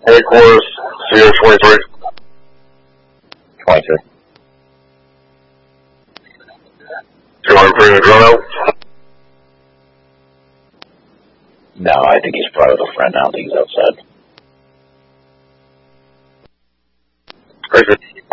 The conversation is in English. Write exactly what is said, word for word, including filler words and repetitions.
Headquarters, Sierra twenty-three. twenty-three. Do you want to bring the drone out? No, I think he's probably with a friend. I don't think he's outside. Crazy.